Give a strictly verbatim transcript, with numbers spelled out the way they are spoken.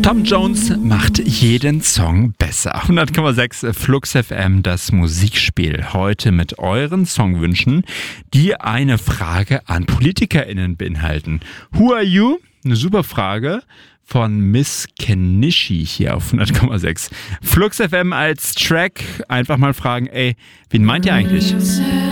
Tom Jones macht jeden Song besser. hundert Komma sechs Flux F M, das Musikspiel. Heute mit euren Songwünschen, die eine Frage an PolitikerInnen beinhalten. Who are you? Eine super Frage von Miss Kenichi hier auf hundert Komma sechs. Flux F M als Track. Einfach mal fragen, ey, wen meint ihr eigentlich?